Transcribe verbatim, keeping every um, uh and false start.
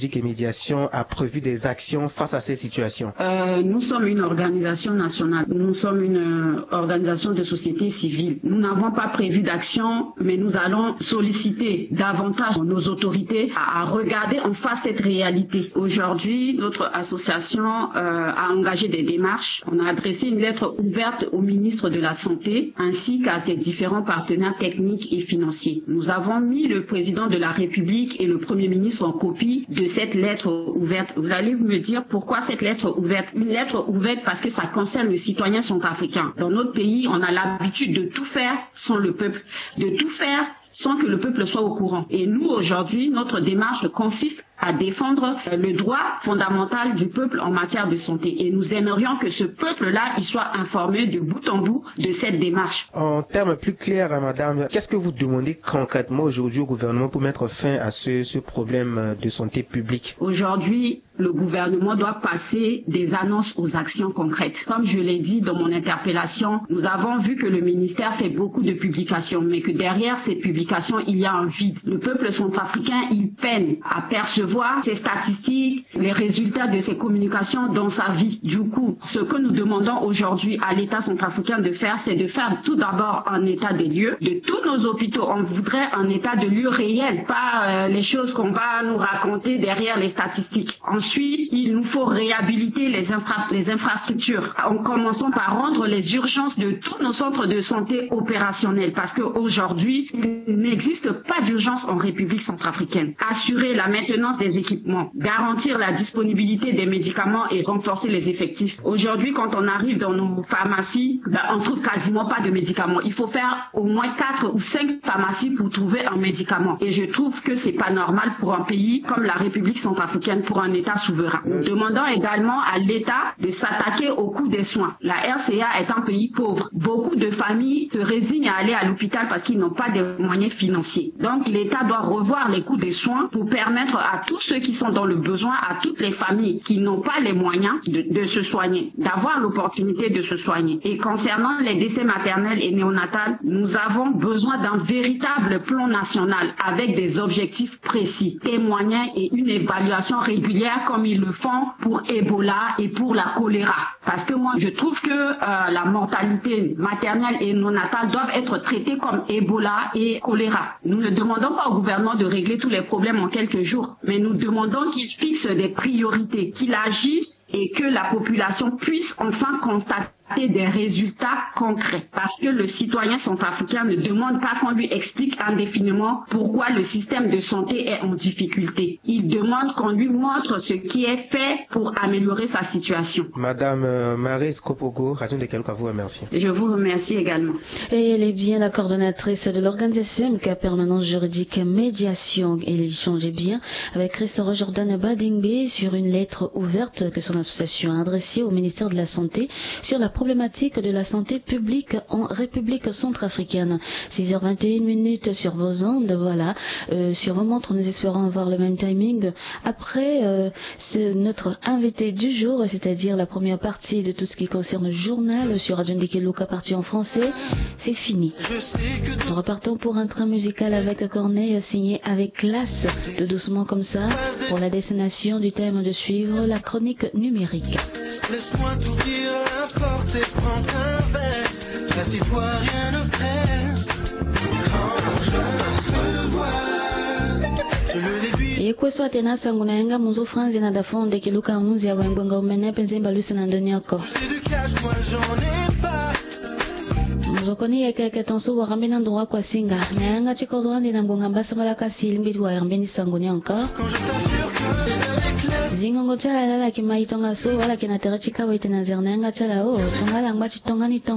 juridique et médiation a prévu des actions face à ces situations? euh, Nous sommes une organisation nationale, nous sommes une euh, organisation de société civile. Nous n'avons pas prévu d'action, mais nous allons solliciter davantage nos autorités à, à regarder en face cette réalité. Aujourd'hui, notre association euh, a engagé des démarches. On a adressé une lettre ouverte au ministre de la Santé ainsi qu'à ses différents partenaires techniques et financiers. Nous avons mis le président de la République et le Premier ministre en copie de cette lettre ouverte. Vous allez me dire pourquoi cette lettre ouverte? Une lettre ouverte parce que ça concerne le citoyen centrafricain. Dans notre pays, on a l'habitude de tout faire sans le peuple, de tout faire sans que le peuple soit au courant. Et nous, aujourd'hui, notre démarche consiste à défendre le droit fondamental du peuple en matière de santé. Et nous aimerions que ce peuple-là, il soit informé de bout en bout de cette démarche. En termes plus clairs, madame, qu'est-ce que vous demandez concrètement aujourd'hui au gouvernement pour mettre fin à ce, ce problème de santé publique? Aujourd'hui, le gouvernement doit passer des annonces aux actions concrètes. Comme je l'ai dit dans mon interpellation, nous avons vu que le ministère fait beaucoup de publications, mais que derrière ces publications, il y a un vide. Le peuple centrafricain, il peine à percevoir ces statistiques, les résultats de ces communications dans sa vie. Du coup, ce que nous demandons aujourd'hui à l'État centrafricain de faire, c'est de faire tout d'abord un état des lieux de tous nos hôpitaux. On voudrait un état de lieux réel, pas euh, les choses qu'on va nous raconter derrière les statistiques. Ensuite, il nous faut réhabiliter les, infra les infrastructures, en commençant par rendre les urgences de tous nos centres de santé opérationnels, parce qu'aujourd'hui, il n'existe pas d'urgence en République centrafricaine. Assurer la maintenance des équipements, garantir la disponibilité des médicaments et renforcer les effectifs. Aujourd'hui, quand on arrive dans nos pharmacies, ben, on trouve quasiment pas de médicaments. Il faut faire au moins quatre ou cinq pharmacies pour trouver un médicament. Et je trouve que c'est pas normal pour un pays comme la République centrafricaine, pour un État souverain. Nous demandons également à l'État de s'attaquer au coût des soins. La R C A est un pays pauvre. Beaucoup de familles se résignent à aller à l'hôpital parce qu'ils n'ont pas de moyens financiers. Donc l'État doit revoir les coûts des soins pour permettre à tous ceux qui sont dans le besoin, à toutes les familles qui n'ont pas les moyens de, de se soigner, d'avoir l'opportunité de se soigner. Et concernant les décès maternels et néonatals, nous avons besoin d'un véritable plan national avec des objectifs précis, témoignage et une évaluation régulière comme ils le font pour Ebola et pour la choléra. Parce que moi, je trouve que euh, la mortalité maternelle et néonatale doivent être traitées comme Ebola et choléra. Nous ne demandons pas au gouvernement de régler tous les problèmes en quelques jours, mais nous demandons qu'il fixe des priorités, qu'il agisse et que la population puisse enfin constater des résultats concrets. Parce que le citoyen centrafricain ne demande pas qu'on lui explique indéfiniment pourquoi le système de santé est en difficulté. Il demande qu'on lui montre ce qui est fait pour améliorer sa situation. Madame euh, Marie Skopogo, Radio de Kelouka vous remercie. Je vous remercie également. Et elle est bien la coordonnatrice de l'organisation M K Permanence Juridique Médiation et l'échange est bien avec Christophe Jordan Badingbe sur une lettre ouverte que son association a adressée au ministère de la Santé sur la problématique de la santé publique en République centrafricaine. six heures vingt et une minutes sur vos ondes, voilà. Euh, sur vos montres, nous espérons avoir le même timing. Après, euh, c'est notre invité du jour, c'est-à-dire la première partie de tout ce qui concerne le journal sur Radio Kelouka, partie en français, c'est fini. Nous repartons pour un train musical avec Corneille, signé avec classe, de doucement comme ça, pour la destination du thème de suivre la chronique numérique. Laisse-moi t'ouvrir la porte et prends un verre. Assis-toi, rien ne presse. Quand je te vois, je le déduis. Et quoi soit tena sangu na yenga muzo franzi na dafonde Kelouka muzi ya wengonga umene penze mbalusi na ndoni yako. C'est du cash, moi j'en ai pas. Muzokoni yake yake tonso wa rambina ndwa kwa singa. Na yanga chikozo ndi na mgonga mbasa malaka silimbi wa rambini sangu ni encore. Quand je t'assure que c'est avec l'aise. Zingongo chala lala kimaitonga so wala kinatera chikawa itena zernanga chala o tonga langba chitonga ni